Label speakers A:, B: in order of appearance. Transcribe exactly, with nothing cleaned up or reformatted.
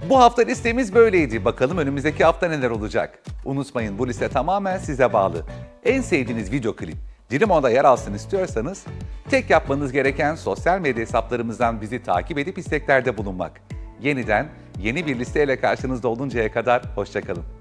A: Bu hafta listemiz böyleydi. Bakalım önümüzdeki hafta neler olacak? Unutmayın, bu liste tamamen size bağlı. En sevdiğiniz video klip Dirimo'da yer alsın istiyorsanız tek yapmanız gereken sosyal medya hesaplarımızdan bizi takip edip isteklerde bulunmak. Yeniden yeni bir listeyle karşınızda oluncaya kadar hoşça kalın.